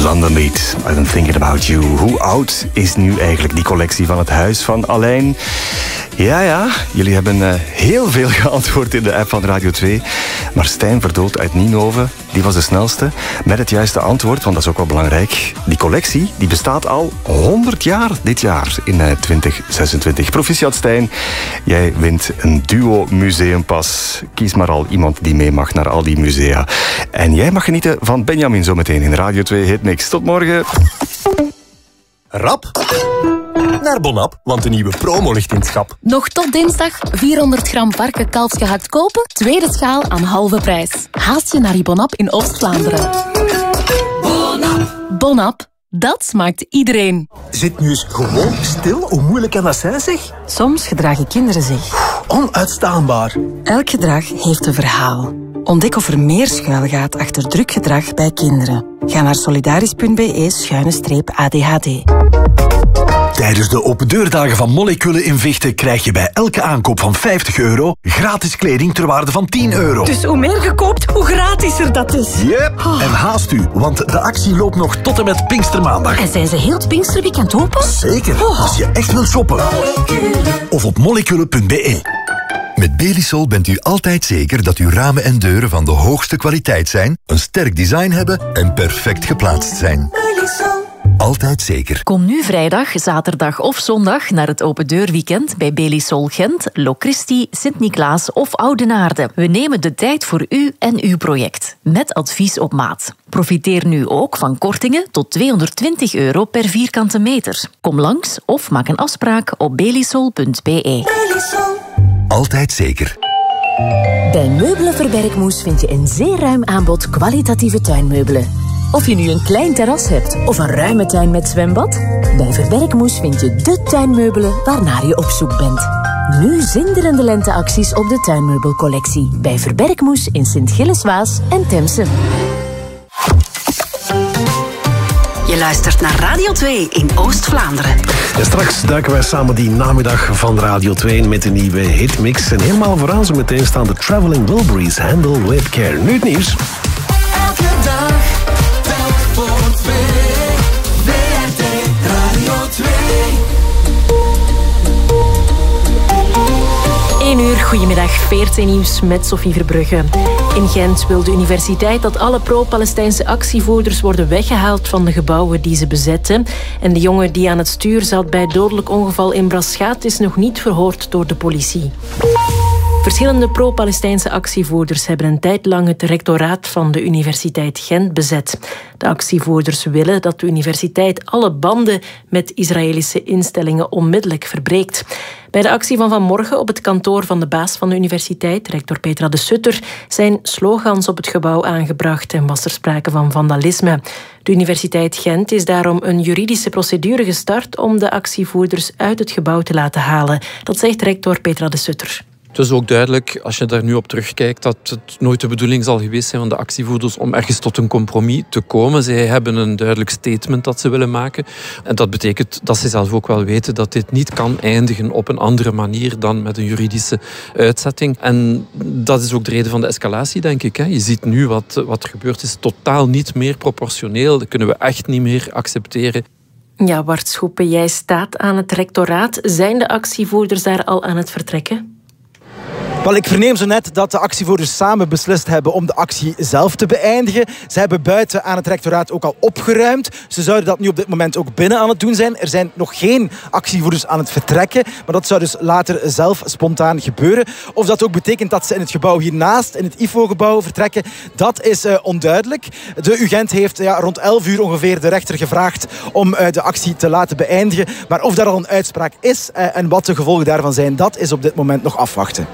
London Beat, I've been thinking about you. Hoe oud is nu eigenlijk die collectie van het Huis van Alein? Ja, jullie hebben heel veel geantwoord in de app van Radio 2. Maar Stijn Verdood uit Nienhoven, die was de snelste met het juiste antwoord, want dat is ook wel belangrijk. Die collectie die bestaat al 100 jaar dit jaar in 2026. Proficiat Stijn, jij wint een duo museumpas. Kies maar al iemand die mee mag naar al die musea. En jij mag genieten van Benjamin zometeen in Radio 2 Hitmix. Tot morgen. Rap naar Bonap, want de nieuwe promo ligt in het schap. Nog tot dinsdag 400 gram varken kalfsgehakt kopen, tweede schaal aan halve prijs. Haast je naar je Bonap in Oost-Vlaanderen. Bonap, dat smaakt iedereen. Zit nu eens gewoon stil, hoe moeilijk kan dat zijn, zeg? Soms gedragen kinderen zich. Onuitstaanbaar. Elk gedrag heeft een verhaal. Ontdek of er meer schuilgaat achter druk gedrag bij kinderen. Ga naar solidaris.be/ADHD. Tijdens de opendeurdagen van Molecule in Vechten krijg je bij elke aankoop van €50 gratis kleding ter waarde van €10. Dus hoe meer je koopt, hoe gratisser dat is. Yep. En haast u, want de actie loopt nog tot en met Pinkstermaandag. En zijn ze heel het Pinksterweekend open? Zeker, als je echt wilt shoppen. Of op molecule.be. Met Belisol bent u altijd zeker dat uw ramen en deuren van de hoogste kwaliteit zijn, een sterk design hebben en perfect geplaatst zijn. Altijd zeker. Kom nu vrijdag, zaterdag of zondag naar het open deurweekend bij Belisol Gent, Locristi, Sint-Niklaas of Oudenaarde. We nemen de tijd voor u en uw project, met advies op maat. Profiteer nu ook van kortingen tot €220 per vierkante meter. Kom langs of maak een afspraak op belisol.be. Altijd zeker. Bij Meubelen Verbergmoes vind je een zeer ruim aanbod kwalitatieve tuinmeubelen. Of je nu een klein terras hebt of een ruime tuin met zwembad, bij Verbergmoes vind je de tuinmeubelen waarnaar je op zoek bent. Nu zinderende lenteacties op de tuinmeubelcollectie bij Verbergmoes in Sint-Gilles-Waas en Temse. Je luistert naar Radio 2 in Oost-Vlaanderen. En straks duiken wij samen die namiddag van Radio 2 met de nieuwe hitmix. En helemaal vooraan zo meteen staan de Traveling Wilburys, Handle with Care. Nu het nieuws. Elke dag, telk voor 2. WRT Radio 2. 1 uur, goedemiddag, VRT Nieuws met Sophie Verbrugge. In Gent wil de universiteit dat alle pro-Palestijnse actievoerders worden weggehaald van de gebouwen die ze bezetten. En de jongen die aan het stuur zat bij het dodelijk ongeval in Braschaat is nog niet verhoord door de politie. Verschillende pro-Palestijnse actievoerders hebben een tijd lang het rectoraat van de Universiteit Gent bezet. De actievoerders willen dat de universiteit alle banden met Israëlische instellingen onmiddellijk verbreekt. Bij de actie van vanmorgen op het kantoor van de baas van de universiteit, rector Petra de Sutter, zijn slogans op het gebouw aangebracht en was er sprake van vandalisme. De Universiteit Gent is daarom een juridische procedure gestart om de actievoerders uit het gebouw te laten halen. Dat zegt rector Petra de Sutter. Het is ook duidelijk, als je daar nu op terugkijkt, dat het nooit de bedoeling zal geweest zijn van de actievoerders om ergens tot een compromis te komen. Zij hebben een duidelijk statement dat ze willen maken. En dat betekent dat ze zelf ook wel weten dat dit niet kan eindigen op een andere manier dan met een juridische uitzetting. En dat is ook de reden van de escalatie, denk ik. Je ziet nu wat er gebeurt is totaal niet meer proportioneel. Dat kunnen we echt niet meer accepteren. Ja, Bart Schoepen, jij staat aan het rectoraat. Zijn de actievoerders daar al aan het vertrekken? Wel, ik verneem zo net dat de actievoerders samen beslist hebben om de actie zelf te beëindigen. Ze hebben buiten aan het rectoraat ook al opgeruimd. Ze zouden dat nu op dit moment ook binnen aan het doen zijn. Er zijn nog geen actievoerders aan het vertrekken, maar dat zou dus later zelf spontaan gebeuren. Of dat ook betekent dat ze in het gebouw hiernaast, in het IFO-gebouw, vertrekken, dat is onduidelijk. De UGent heeft rond 11 uur ongeveer de rechter gevraagd om de actie te laten beëindigen. Maar of daar al een uitspraak is en wat de gevolgen daarvan zijn, dat is op dit moment nog afwachten.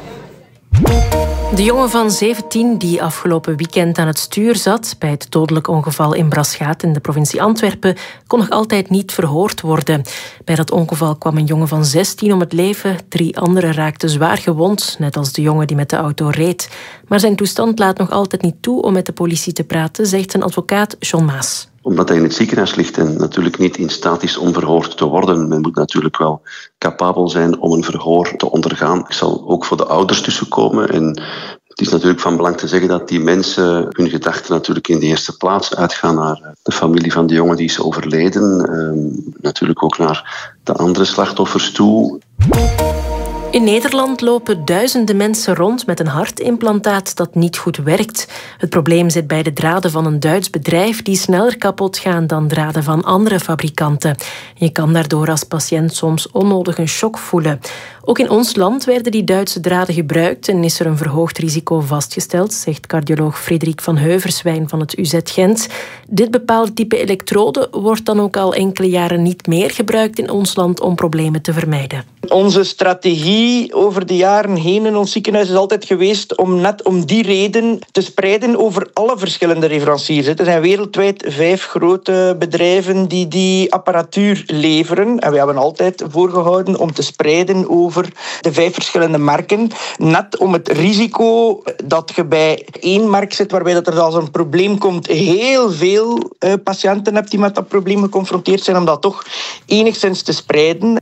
De jongen van 17 die afgelopen weekend aan het stuur zat bij het dodelijk ongeval in Braschaat in de provincie Antwerpen kon nog altijd niet verhoord worden. Bij dat ongeval kwam een jongen van 16 om het leven. 3 anderen raakten zwaar gewond, net als de jongen die met de auto reed. Maar zijn toestand laat nog altijd niet toe om met de politie te praten, zegt zijn advocaat John Maas. Omdat hij in het ziekenhuis ligt en natuurlijk niet in staat is om verhoord te worden. Men moet natuurlijk wel capabel zijn om een verhoor te ondergaan. Ik zal ook voor de ouders tussenkomen en Het is natuurlijk van belang te zeggen dat die mensen hun gedachten natuurlijk in de eerste plaats uitgaan naar de familie van de jongen die is overleden. Natuurlijk ook naar de andere slachtoffers toe. In Nederland lopen duizenden mensen rond met een hartimplantaat dat niet goed werkt. Het probleem zit bij de draden van een Duits bedrijf die sneller kapot gaan dan draden van andere fabrikanten. Je kan daardoor als patiënt soms onnodig een shock voelen. Ook in ons land werden die Duitse draden gebruikt en is er een verhoogd risico vastgesteld, zegt cardioloog Frederik van Heuverswijn van het UZ Gent. Dit bepaalde type elektrode wordt dan ook al enkele jaren niet meer gebruikt in ons land om problemen te vermijden. Onze strategie over de jaren heen in ons ziekenhuis is altijd geweest om net om die reden te spreiden over alle verschillende leveranciers. Er zijn wereldwijd 5 grote bedrijven die apparatuur leveren. En we hebben altijd voorgehouden om te spreiden over de 5 verschillende merken. Net om het risico dat je bij 1 merk zit, waarbij dat er als een probleem komt, heel veel patiënten hebt die met dat probleem geconfronteerd zijn, om dat toch enigszins te spreiden.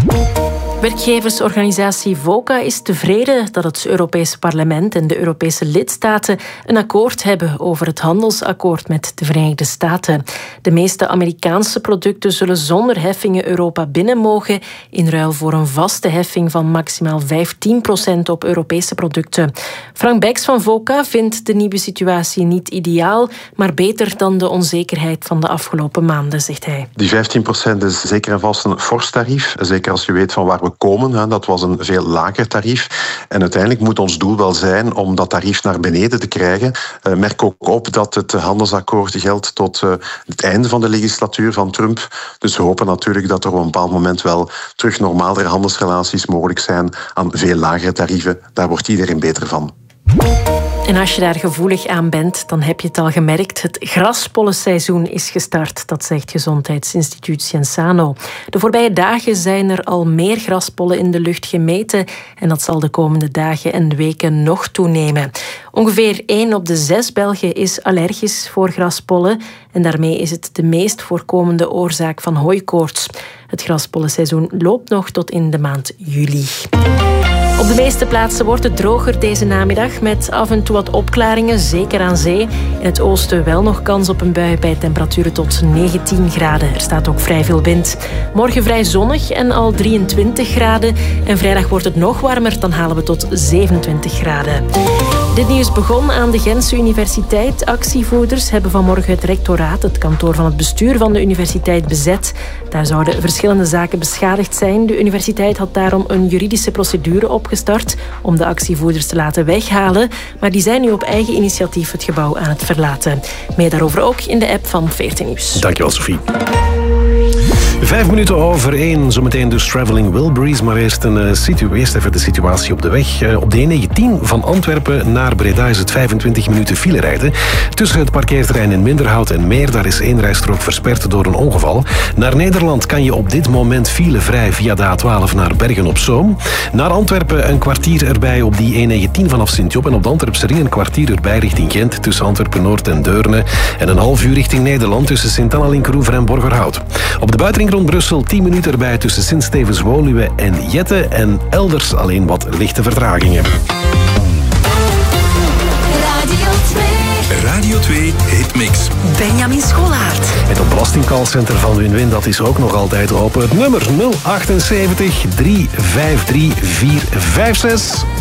Werkgeversorganisatie VOCA is tevreden dat het Europese parlement en de Europese lidstaten een akkoord hebben over het handelsakkoord met de Verenigde Staten. De meeste Amerikaanse producten zullen zonder heffingen Europa binnen mogen, in ruil voor een vaste heffing van maximaal 15% op Europese producten. Frank Beks van VOCA vindt de nieuwe situatie niet ideaal, maar beter dan de onzekerheid van de afgelopen maanden, zegt hij. Die 15% is zeker en vast een fors tarief, zeker als je weet van waar we komen. Dat was een veel lager tarief. En uiteindelijk moet ons doel wel zijn om dat tarief naar beneden te krijgen. Merk ook op dat het handelsakkoord geldt tot het einde van de legislatuur van Trump. Dus we hopen natuurlijk dat er op een bepaald moment wel terug normalere handelsrelaties mogelijk zijn aan veel lagere tarieven. Daar wordt iedereen beter van. En als je daar gevoelig aan bent, dan heb je het al gemerkt. Het graspollenseizoen is gestart, dat zegt Gezondheidsinstituut Cienzano. De voorbije dagen zijn er al meer graspollen in de lucht gemeten en dat zal de komende dagen en weken nog toenemen. Ongeveer 1 op de 6 Belgen is allergisch voor graspollen en daarmee is het de meest voorkomende oorzaak van hooikoorts. Het graspollenseizoen loopt nog tot in de maand juli. Op de meeste plaatsen wordt het droger deze namiddag met af en toe wat opklaringen, zeker aan zee. In het oosten wel nog kans op een bui bij temperaturen tot 19 graden. Er staat ook vrij veel wind. Morgen vrij zonnig en al 23 graden. En vrijdag wordt het nog warmer, dan halen we tot 27 graden. Dit nieuws begon aan de Gentse Universiteit. Actievoerders hebben vanmorgen het rectoraat, het kantoor van het bestuur van de universiteit, bezet. Daar zouden verschillende zaken beschadigd zijn. De universiteit had daarom een juridische procedure opgestart om de actievoerders te laten weghalen. Maar die zijn nu op eigen initiatief het gebouw aan het verlaten. Meer daarover ook in de app van 14 Nieuws. Dankjewel, Sophie. 5 minuten over 1, zometeen dus Traveling Wilburys. Maar eerst even de situatie op de weg. Op de E19 van Antwerpen naar Breda is het 25 minuten file rijden. Tussen het parkeerterrein in Minderhout en Meer, daar is 1 rijstrook versperd door een ongeval. Naar Nederland kan je op dit moment filevrij via de A12 naar Bergen-op-Zoom. Naar Antwerpen een kwartier erbij op die E19 vanaf Sint-Job. En op de Antwerpse ring een kwartier erbij richting Gent tussen Antwerpen-Noord en Deurne. En een half uur richting Nederland tussen Sint-Anna, Linkeroever en Borgerhout. Op de buitenring rond Brussel 10 minuten erbij tussen Sint-Stevens-Woluwe en Jette. En elders alleen wat lichte vertragingen. Radio 2 Hitmix. Benjamin Scholaert. En het belastingcallcenter van Win-Win, dat is ook nog altijd open. Het nummer 078 353 456.